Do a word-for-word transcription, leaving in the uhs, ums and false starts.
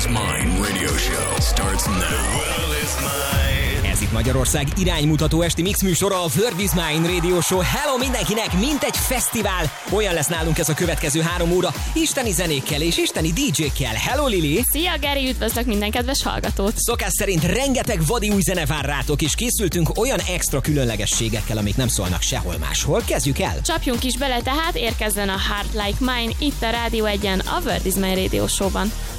is Mine radio show starts now. The world is mine. Ez itt Magyarország iránymutató esti mix műsora, a World is Mine radio show. Hello mindenkinek, mint egy fesztivál. Olyan lesz nálunk ez a következő három óra, isteni zenékkel és isteni dé dzsékkel. Hello Lili! Szia Geri, üdvözlök minden kedves hallgatót! Szokás szerint rengeteg vadi új zene vár rátok, és készültünk olyan extra különlegességekkel, amik nem szólnak sehol máshol. Kezdjük el! Csapjunk is bele, tehát érkezzen a Heart Like Mine itt a Rádió egyen, a World is Mine radio showban.